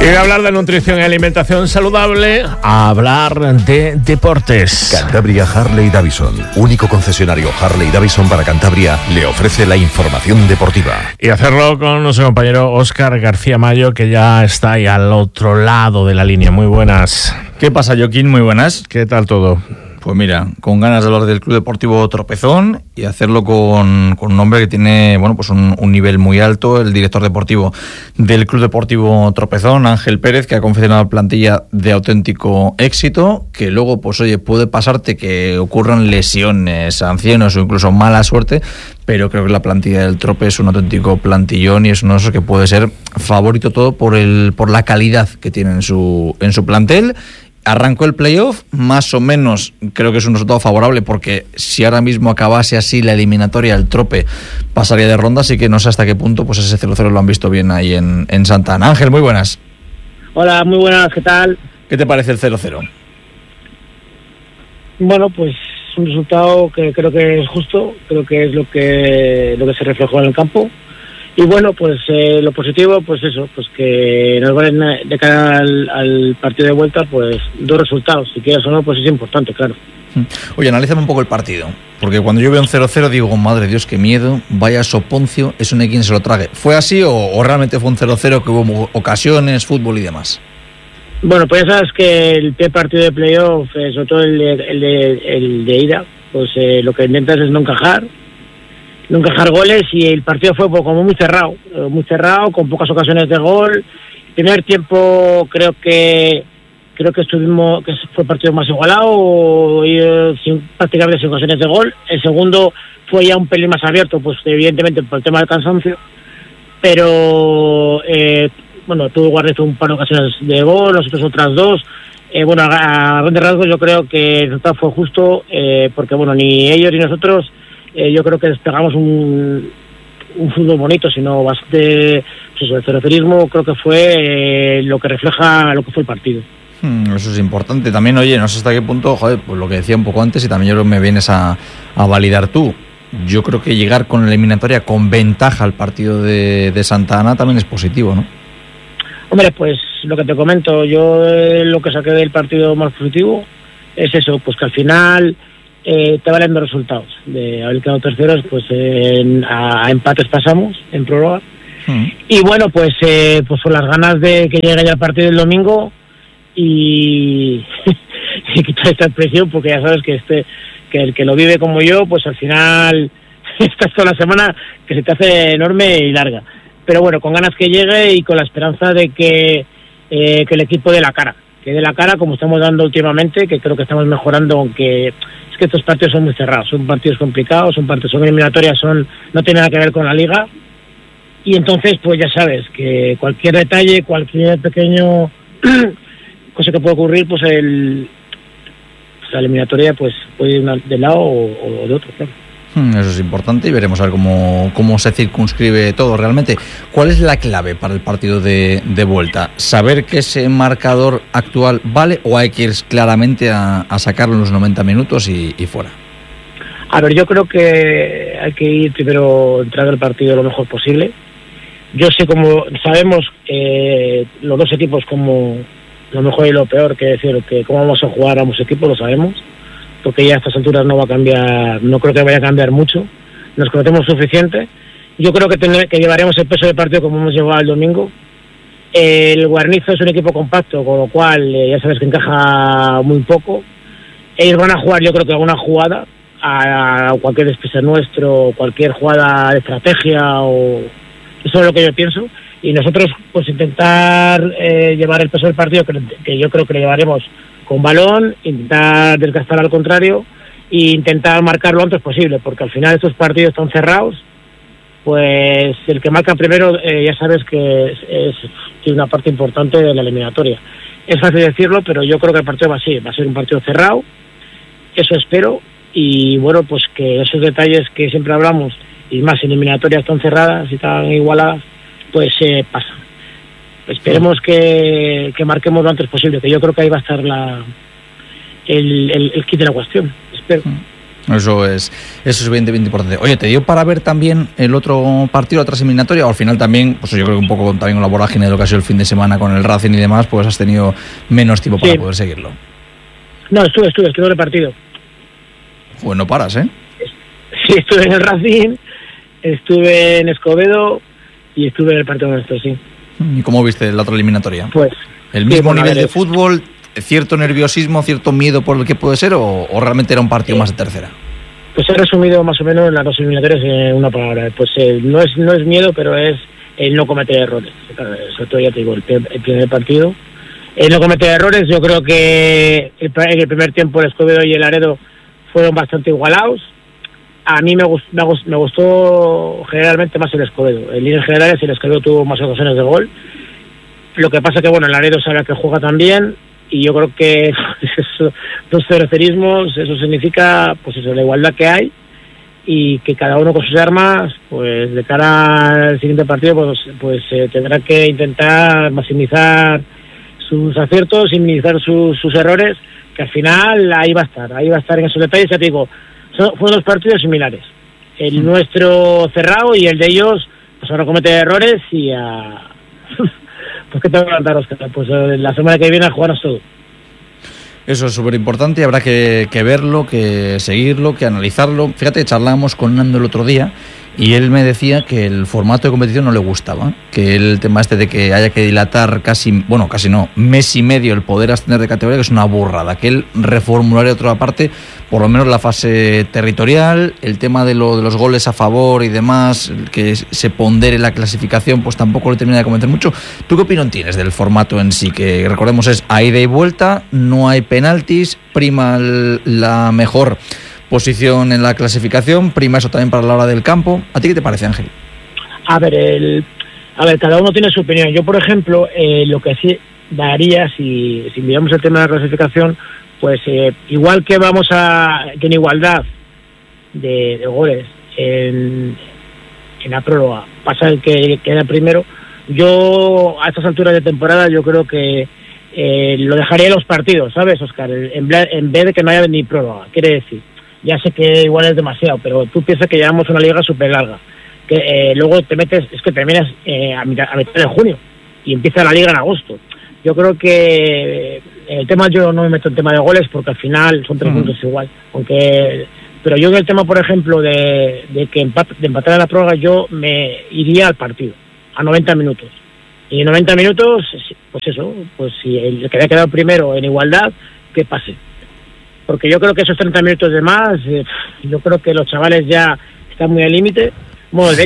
Y de hablar de nutrición y alimentación saludable, a hablar de deportes. Cantabria Harley Davidson, único concesionario Harley Davidson para Cantabria, le ofrece la información deportiva. Y hacerlo con nuestro compañero Óscar García Mayo, que ya está ahí al otro lado de la línea. Muy buenas. ¿Qué pasa, Joaquín? Muy buenas. ¿Qué tal todo? Pues mira, con ganas de hablar del Club Deportivo Tropezón y hacerlo con un hombre que tiene, bueno, pues un nivel muy alto, el director deportivo del Club Deportivo Tropezón, Ángel Pérez, que ha confeccionado una plantilla de auténtico éxito, que luego, pues oye, puede pasarte que ocurran lesiones, sanciones o incluso mala suerte, pero creo que la plantilla del Trope es un auténtico plantillón y es uno de esos que puede ser favorito todo por la calidad que tiene en su plantel. Arrancó el playoff, más o menos creo que es un resultado favorable, porque si ahora mismo acabase así la eliminatoria, el Trope pasaría de ronda, así que no sé hasta qué punto pues ese 0-0 lo han visto bien ahí en Santa Ana. Ángel, muy buenas. Hola, muy buenas, ¿qué tal? ¿Qué te parece el 0-0? Bueno, pues un resultado que creo que es justo, creo que es lo que se reflejó en el campo. Y bueno, pues lo positivo, pues eso, pues que nos valen de cara al partido de vuelta, pues 2 resultados, si quieres o no, pues es importante, claro. Oye, analízame un poco el partido, porque cuando yo veo un 0-0 digo, madre Dios, qué miedo, vaya soponcio, eso no hay quien se lo trague. ¿Fue así o realmente fue un 0-0 que hubo ocasiones, fútbol y demás? Bueno, pues ya sabes que el partido de playoff, sobre todo el de ida, pues lo que intentas es no encajar goles, y el partido fue como muy cerrado, con pocas ocasiones de gol. El primer tiempo creo que fue el partido más igualado, prácticamente sin ocasiones de gol. El segundo fue ya un pelín más abierto, pues evidentemente por el tema del cansancio, pero bueno, tuvo Guardia un par de ocasiones de gol, nosotros otras 2. Bueno, a grandes rasgos yo creo que el resultado fue justo, porque bueno, ni ellos ni nosotros yo creo que despegamos un fútbol bonito, sino bastante, pues eso, el ceroferismo creo que fue lo que refleja lo que fue el partido. Eso es importante. También, oye, no sé hasta qué punto, joder, pues lo que decía un poco antes, y también yo creo que me vienes a validar tú. Yo creo que llegar con la eliminatoria con ventaja al partido de Santa Ana también es positivo, ¿no? Hombre, pues lo que te comento, yo lo que saqué del partido más positivo es eso, pues que al final te valen 2 resultados. De haber quedado terceros, pues a empates pasamos en prórroga. Y bueno, pues son las ganas de que llegue ya el partido del domingo y quitar esta presión, porque ya sabes que el que lo vive como yo, pues al final estás toda la semana que se te hace enorme y larga. Pero bueno, con ganas que llegue y con la esperanza de que el equipo dé la cara. Que dé la cara como estamos dando últimamente, que creo que estamos mejorando, aunque es que estos partidos son muy cerrados, son partidos complicados, son eliminatorias, no tiene nada que ver con la liga, y entonces pues ya sabes que cualquier detalle, cualquier pequeño cosa que puede ocurrir, pues la eliminatoria pues puede ir de lado o de otro, claro. Eso es importante y veremos a ver cómo se circunscribe todo realmente. ¿Cuál es la clave para el partido de vuelta? ¿Saber que ese marcador actual vale o hay que ir claramente a sacarlo en los 90 minutos y fuera? A ver, yo creo que hay que ir primero, entrar al partido lo mejor posible. Yo sé, como sabemos los dos equipos, como lo mejor y lo peor, que decir, que cómo vamos a jugar a ambos equipos, lo sabemos, porque ya a estas alturas no va a cambiar, no creo que vaya a cambiar mucho, nos conocemos suficiente. Yo creo que llevaremos el peso del partido como hemos llevado el domingo. El Guarnizo es un equipo compacto, con lo cual ya sabes que encaja muy poco. Ellos van a jugar, yo creo que alguna jugada, a cualquier despiste nuestro, cualquier jugada de estrategia, o eso es lo que yo pienso. Y nosotros pues intentar llevar el peso del partido, que yo creo que lo llevaremos con balón, intentar desgastar al contrario e intentar marcar lo antes posible, porque al final estos partidos están cerrados, pues el que marca primero ya sabes que tiene una parte importante de la eliminatoria. Es fácil decirlo, pero yo creo que el partido va a ser un partido cerrado, eso espero, y bueno, pues que esos detalles que siempre hablamos, y más eliminatorias tan cerradas y tan igualadas, pues pasan. Esperemos que marquemos lo antes posible, que yo creo que ahí va a estar el kit de la cuestión. Espero. Eso es evidentemente importante. Oye, ¿te dio para ver también el otro partido, otra eliminatoria? O al final también, pues yo creo que un poco también con la vorágine de lo que ha sido el fin de semana con el Racing y demás, pues has tenido menos tiempo para poder seguirlo. No, estuve en el partido. Pues no paras, ¿eh? Sí, estuve en el Racing, estuve en Escobedo y estuve en el partido nuestro, sí. ¿Y cómo viste la otra eliminatoria? Pues el mismo nivel de fútbol, cierto nerviosismo, cierto miedo por el que puede ser, o realmente era un partido más de tercera. Pues he resumido más o menos las dos eliminatorias en una palabra. Pues no es miedo, pero es el no cometer errores. Sobre todo, ya te digo, el primer partido, el no cometer errores. Yo creo que en el primer tiempo el Escobedo y el Laredo fueron bastante igualados. A mí me gustó generalmente más el Escobedo. En líneas generales el Escobedo tuvo más ocasiones de gol. Lo que pasa que, bueno, el Laredo sabe que juega también, y yo creo que los cerocerismos, eso significa, pues eso, la igualdad que hay, y que cada uno con sus armas, pues de cara al siguiente partido, pues tendrá que intentar maximizar sus aciertos y minimizar sus errores, que al final ahí va a estar en esos detalles. Ya te digo, fueron dos partidos similares, el nuestro cerrado y el de ellos, pues ahora comete errores y pues que tengo que cantar, Óscar, pues la semana que viene a jugarnos todo. Eso es súper importante y habrá que verlo, que seguirlo, que analizarlo. Fíjate, charlábamos con Nando el otro día y él me decía que el formato de competición no le gustaba, que el tema de que haya que dilatar mes y medio el poder ascender de categoría, que es una burrada, que él reformularía otra parte, por lo menos la fase territorial, el tema de los goles a favor y demás, que se pondere la clasificación, pues tampoco le termina de convencer mucho. ¿Tú qué opinión tienes del formato en sí? Que recordemos es a ida y vuelta, no hay penaltis, prima la mejor posición en la clasificación, prima eso también para la hora del campo. ¿A ti qué te parece, Ángel? A ver, cada uno tiene su opinión. Yo, por ejemplo, lo que sí daría, si miramos el tema de la clasificación, pues igual que que en igualdad de goles en la prórroga pasa el que queda primero, yo a estas alturas de temporada yo creo que lo dejaría en los partidos, ¿sabes, Óscar? En vez de que no haya ni prórroga. Quiere decir, ya sé que igual es demasiado, pero tú piensas que llevamos una liga súper larga, que luego terminas a mitad de junio y empieza la liga en agosto. Yo creo que el tema, yo no me meto en tema de goles porque al final son 3 puntos igual, pero yo en el tema, por ejemplo, de empatar en la prórroga, yo me iría al partido a 90 minutos. Y en 90 minutos, pues eso, pues si el que haya quedado primero en igualdad, que pase. Porque yo creo que esos 30 minutos de más, yo creo que los chavales ya están muy al límite. Bueno,